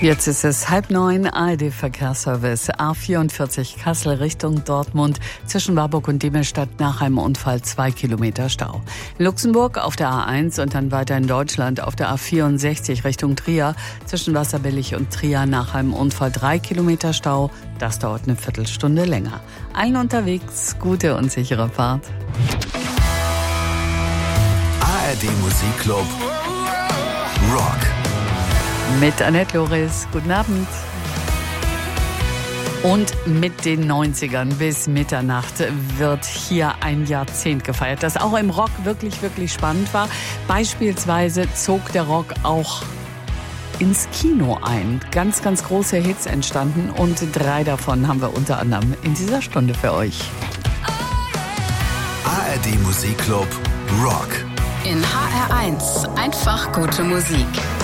Jetzt ist es 8:30, ARD-Verkehrsservice, A44 Kassel Richtung Dortmund, zwischen Warburg und Demmelstadt nach einem Unfall 2 Kilometer Stau. In Luxemburg auf der A1 und dann weiter in Deutschland auf der A64 Richtung Trier, zwischen Wasserbillig und Trier nach einem Unfall 3 Kilometer Stau. Das dauert eine Viertelstunde länger. Allen unterwegs, gute und sichere Fahrt. ARD Musikclub Rock. Mit Annette Loris, guten Abend. Und mit den 90ern bis Mitternacht wird hier ein Jahrzehnt gefeiert, das auch im Rock wirklich, wirklich spannend war. Beispielsweise zog der Rock auch ins Kino ein. Ganz, ganz große Hits entstanden und 3 davon haben wir unter anderem in dieser Stunde für euch. ARD Musikclub Rock. In HR1 einfach gute Musik.